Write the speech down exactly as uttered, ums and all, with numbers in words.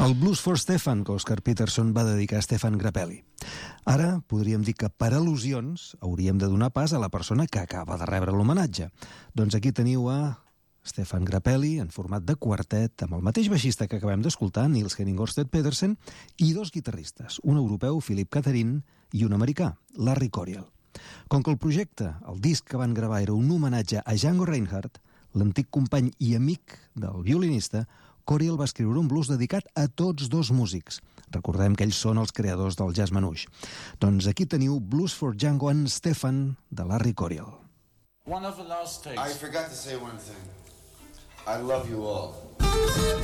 El Blues for Stefan, que Oscar Peterson va dedicar a Stefan Grappelli. Ara podríem dir que per al·lusions hauríem de donar pas a la persona que acaba de rebre l'homenatge. Doncs aquí teniu a Stefan Grappelli en format de quartet, amb el mateix baixista que acabem d'escoltar, Niels Henning Ørsted Pedersen, i dos guitarristes, un europeu, Philip Catherine, i un americà, Larry Coryell. Com que el projecte, el disc que van gravar, era un homenatge a Django Reinhardt, l'antic company i amic del violinista, Coryell va escriure un blues dedicat a tots dos músics. Recordem que ells són els creadors del jazz manouche. Doncs aquí teniu Blues for Django and Stefan, de Larry Coryell. One of the last takes. I forgot to say one thing. I love you all.